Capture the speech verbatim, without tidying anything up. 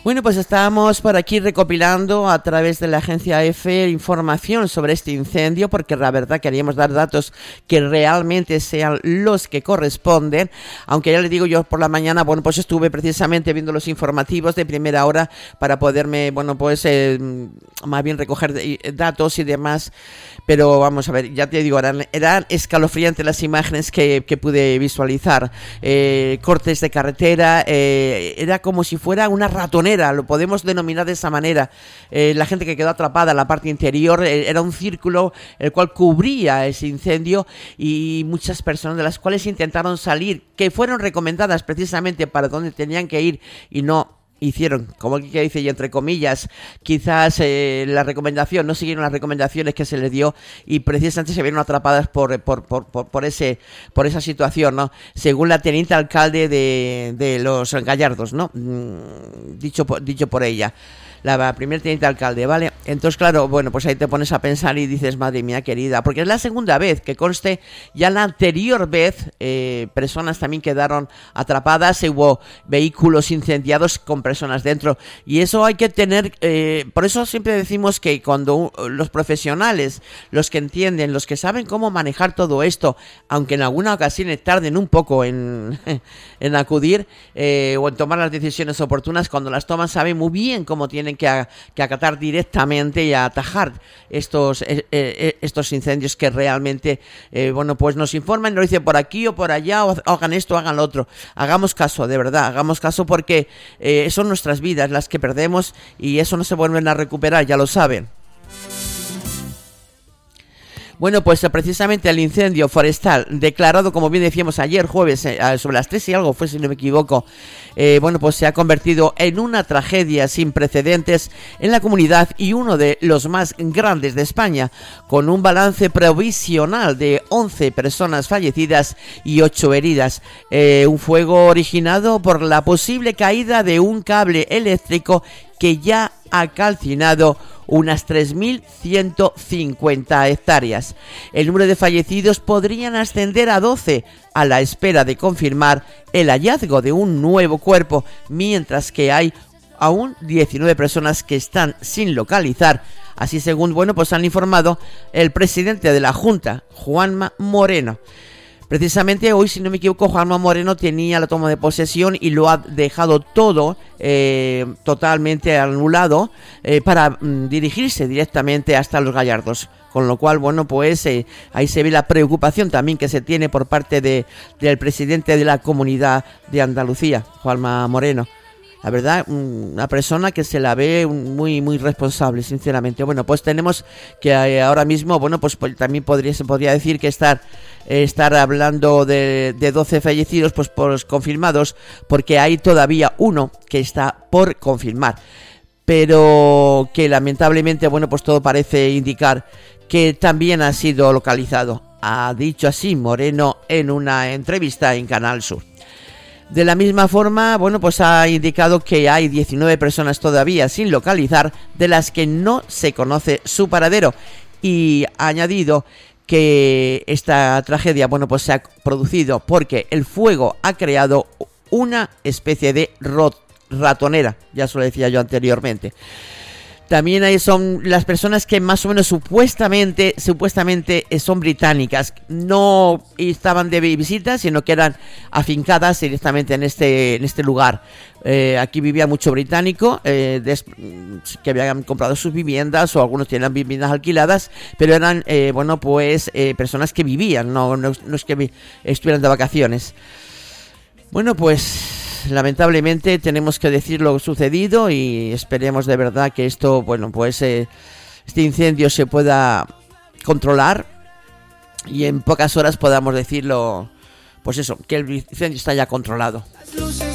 Bueno, pues estábamos por aquí recopilando a través de la agencia EFE información sobre este incendio, porque la verdad queríamos dar datos que realmente sean los que corresponden, aunque ya les digo, yo por la mañana, bueno, pues estuve precisamente viendo los informativos de primera hora para poderme, bueno, pues eh, más bien recoger de, datos y demás, pero vamos a ver, ya te digo, eran, eran escalofriantes las imágenes que, que pude visualizar, eh, cortes de carretera, eh, era como si fuera una ratonera, lo podemos denominar de esa manera. Eh, la gente que quedó atrapada en la parte interior, eh, era un círculo el cual cubría ese incendio, y muchas personas de las cuales intentaron salir, que fueron recomendadas precisamente para donde tenían que ir y no hicieron, como que dice, y entre comillas, quizás eh, la recomendación, no siguieron las recomendaciones que se les dio, y precisamente se vieron atrapadas por por, por, por, por ese por esa situación, ¿no? Según la teniente alcalde de, de Los Gallardos, ¿no? Mm, dicho por, dicho por ella, la primer teniente alcalde, ¿vale? Entonces, claro, bueno, pues ahí te pones a pensar y dices, madre mía querida, porque es la segunda vez, que conste, ya la anterior vez eh, personas también quedaron atrapadas, hubo vehículos incendiados con personas dentro, y eso hay que tener, eh, por eso siempre decimos que cuando los profesionales, los que entienden, los que saben cómo manejar todo esto, aunque en alguna ocasión tarden un poco en, en acudir eh, o en tomar las decisiones oportunas, cuando las toman saben muy bien cómo tienen que, a, que acatar directamente y atajar estos eh, eh, estos incendios que realmente eh, bueno, pues nos informan, nos dicen por aquí o por allá, o hagan esto, hagan lo otro. Hagamos caso, de verdad, hagamos caso, porque eh, son nuestras vidas las que perdemos y eso no se vuelven a recuperar, ya lo saben. Bueno, pues precisamente el incendio forestal declarado, como bien decíamos ayer jueves, eh, sobre las tres y algo fue, si no me equivoco, eh, bueno, pues se ha convertido en una tragedia sin precedentes en la comunidad y uno de los más grandes de España, con un balance provisional de once personas fallecidas y ocho heridas. Eh, un fuego originado por la posible caída de un cable eléctrico que ya ha calcinado unas tres mil ciento cincuenta hectáreas. El número de fallecidos podrían ascender a doce, a la espera de confirmar el hallazgo de un nuevo cuerpo, mientras que hay aún diecinueve personas que están sin localizar, así según, bueno, pues han informado el presidente de la Junta, Juanma Moreno. Precisamente hoy, si no me equivoco, Juanma Moreno tenía la toma de posesión y lo ha dejado todo eh, totalmente anulado eh, para mm, dirigirse directamente hasta Los Gallardos. Con lo cual, bueno, pues eh, ahí se ve la preocupación también que se tiene por parte de, del presidente de la Comunidad de Andalucía, Juanma Moreno. La verdad, una persona que se la ve muy muy responsable, sinceramente. Bueno, pues tenemos que ahora mismo, bueno, pues también podría, se podría decir que estar eh, estar hablando de, de doce fallecidos, pues por confirmados, porque hay todavía uno que está por confirmar, pero que lamentablemente, bueno, pues todo parece indicar que también ha sido localizado. Ha dicho así Moreno en una entrevista en Canal Sur. De la misma forma, bueno, pues ha indicado que hay diecinueve personas todavía sin localizar, de las que no se conoce su paradero, y ha añadido que esta tragedia, bueno, pues se ha producido porque el fuego ha creado una especie de ratonera, ya se lo decía yo anteriormente. También ahí son las personas que más o menos supuestamente supuestamente son británicas, no estaban de visita, sino que eran afincadas directamente en este en este lugar. Eh, aquí vivía mucho británico eh, des, que habían comprado sus viviendas, o algunos tenían viviendas alquiladas, pero eran eh, bueno, pues eh, personas que vivían, no, no, no es que vi, estuvieran de vacaciones. Bueno, pues lamentablemente tenemos que decir lo sucedido, y esperemos de verdad que esto, bueno, pues eh, este incendio se pueda controlar y en pocas horas podamos decirlo, pues eso, que el incendio está ya controlado.